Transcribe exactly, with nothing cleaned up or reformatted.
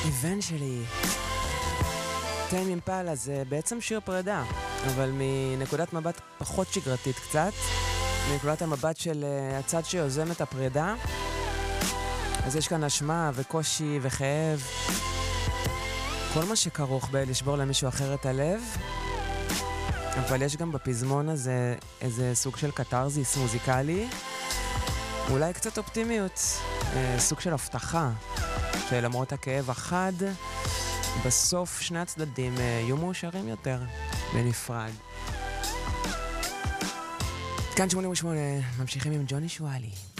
Eventually. טיים אימפאלה זה בעצם שיר פרידה, אבל מנקודת מבט פחות שגרתית קצת, מנקודת המבט של uh, הצד שיוזם את הפרידה. אז יש כאן אשמה וקושי וכאב, כל מה שכרוך בלשבור למישהו אחר את הלב, אבל יש גם בפזמון הזה איזה סוג של קטרזיס מוזיקלי, אולי קצת אופטימיות, אה, סוג של הבטחה, שלמרות הכאב החד, בסוף שני הצדדים אה, יהיו מאושרים יותר בנפרד. כאן שמונים ושמונה, ממשיכים עם ג'וני שואלי.